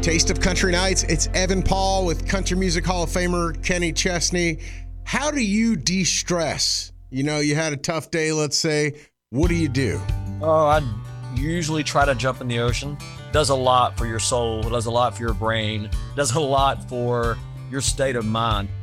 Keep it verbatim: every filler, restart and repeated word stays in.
Taste of Country Nights. It's Evan Paul with Country Music Hall of Famer Kenny Chesney. How do you de-stress? You know, you had a tough day, let's say. What do you do? Oh, I usually try to jump in the ocean. It does a lot for your soul. It does a lot for your brain. It does a lot for your state of mind.